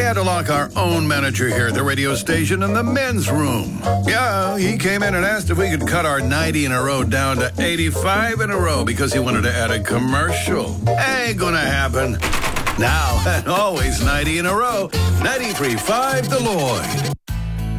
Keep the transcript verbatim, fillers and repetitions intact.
had to lock our own manager here at the radio station in the men's room. Yeah, he came in and asked if we could cut our ninety in a row down to eighty-five in a row because he wanted to add a commercial. Ain't gonna happen. Now and always ninety in a row. ninety-three point five The Lloyd.